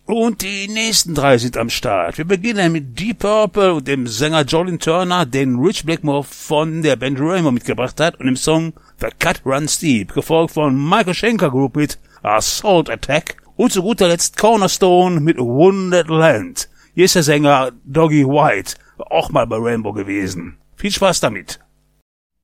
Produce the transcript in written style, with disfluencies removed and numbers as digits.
Und die nächsten 3 sind am Start. Wir beginnen mit Deep Purple und dem Sänger Jolin Turner, den Rich Blackmore von der Band Rainbow mitgebracht hat, und dem Song The Cut Runs Deep, gefolgt von Michael Schenker Group mit Assault Attack und zu guter Letzt Cornerstone mit Wounded Land. Hier ist der Sänger Doggy White, auch mal bei Rainbow gewesen. Viel Spaß damit.